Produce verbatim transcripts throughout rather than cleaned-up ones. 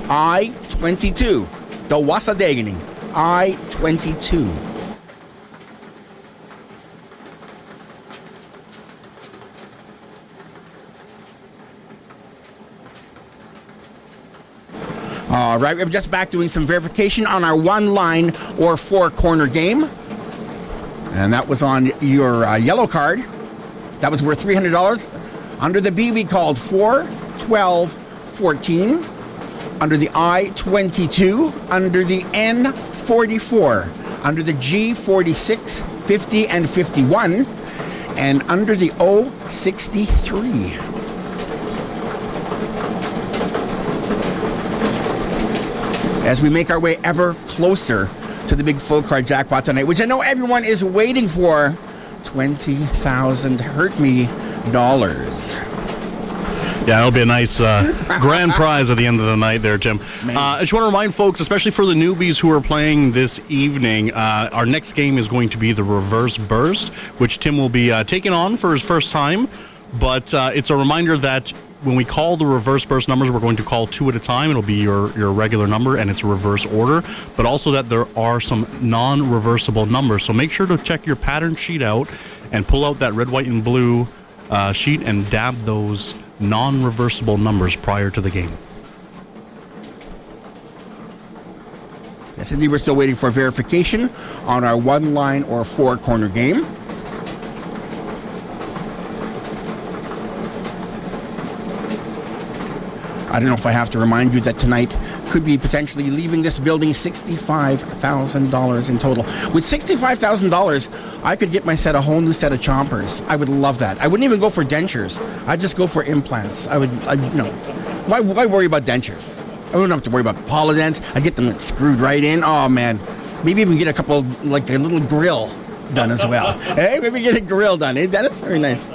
I twenty-two. The Wasadagani. I twenty-two. All right, we're just back doing some verification on our one line or four corner game. And that was on your uh, yellow card. That was worth three hundred dollars. Under the B, we called four, twelve, fourteen. Under the I, twenty-two. Under the N, forty-four. Under the G, forty-six, fifty, and fifty-one. And under the O, sixty-three. As we make our way ever closer to the big full card jackpot tonight, which I know everyone is waiting for, twenty thousand hurt me dollars. Yeah, it'll be a nice uh, grand prize at the end of the night there, Tim. Uh, I just want to remind folks, especially for the newbies who are playing this evening, uh, our next game is going to be the Reverse Burst, which Tim will be uh, taking on for his first time. But uh, it's a reminder that when we call the reverse burst numbers, we're going to call two at a time. It'll be your, your regular number, and it's reverse order. But also that there are some non-reversible numbers. So make sure to check your pattern sheet out and pull out that red, white, and blue uh, sheet and dab those non-reversible numbers prior to the game. Yes, indeed, we're still waiting for verification on our one-line or four-corner game. I don't know if I have to remind you that tonight could be potentially leaving this building sixty-five thousand dollars in total. With sixty-five thousand dollars, I could get my set a whole new set of chompers. I would love that. I wouldn't even go for dentures. I'd just go for implants. I would, I, you know, why, why worry about dentures? I wouldn't have to worry about Polydent. I'd get them screwed right in. Oh, man. Maybe even get a couple, like a little grill done as well. Hey, maybe get a grill done. Hey, Dennis? Very nice.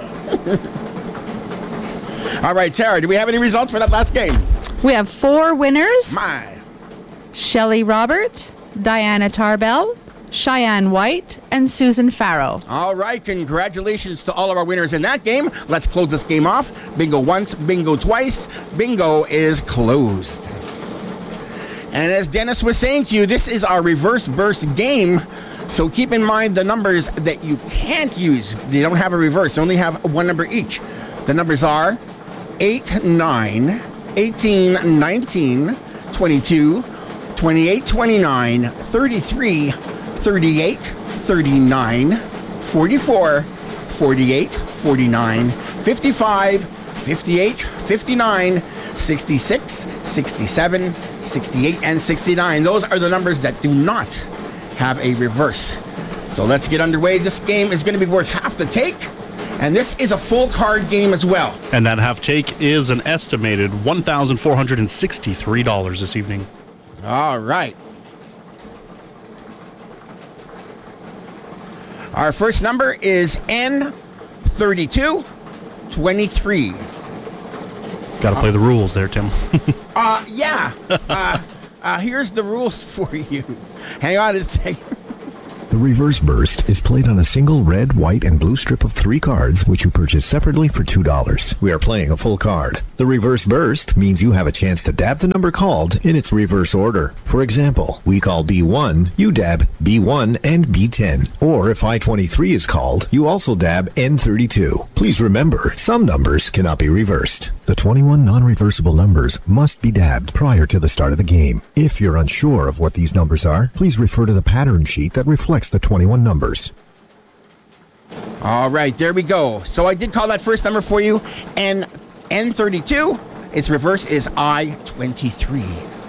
All right, Tara, do we have any results for that last game? We have four winners. My. Shelley Robert, Diana Tarbell, Cheyenne White, and Susan Farrow. All right, congratulations to all of our winners in that game. Let's close this game off. Bingo once, bingo twice. Bingo is closed. And as Dennis was saying to you, this is our reverse burst game. So keep in mind the numbers that you can't use. They don't have a reverse. They only have one number each. The numbers are eight, nine, eighteen, nineteen, twenty-two, twenty-eight, twenty-nine, thirty-three, thirty-eight, thirty-nine, forty-four, forty-eight, forty-nine, fifty-five, fifty-eight, fifty-nine, sixty-six, sixty-seven, sixty-eight, and sixty-nine. Those are the numbers that do not have a reverse. So let's get underway. This game is going to be worth half the take. And this is a full card game as well. And that half take is an estimated one thousand four hundred sixty-three dollars this evening. All right. Our first number is N thirty-two twenty-three. Got to play the rules there, Tim. uh, yeah. uh, uh, here's the rules for you. Hang on a second. The Reverse Burst is played on a single red, white, and blue strip of three cards, which you purchase separately for two dollars. We are playing a full card. The Reverse Burst means you have a chance to dab the number called in its reverse order. For example, we call B one, you dab B one and B ten. Or if I twenty-three is called, you also dab N thirty-two. Please remember, some numbers cannot be reversed. The twenty-one non-reversible numbers must be dabbed prior to the start of the game. If you're unsure of what these numbers are, please refer to the pattern sheet that reflects the twenty-one numbers. All right, there we go. So I did call that first number for you, N N thirty-two. Its reverse is I twenty-three.